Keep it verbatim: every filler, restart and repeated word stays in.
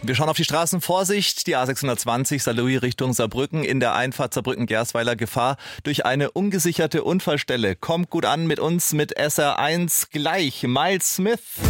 Wir schauen auf die Straßen. Vorsicht, die A sechshundertzwanzig Saarlouis Richtung Saarbrücken in der Einfahrt Saarbrücken-Gersweiler Gefahr durch eine ungesicherte Unfallstelle. Kommt gut an mit uns mit S R eins gleich. Miles Smith.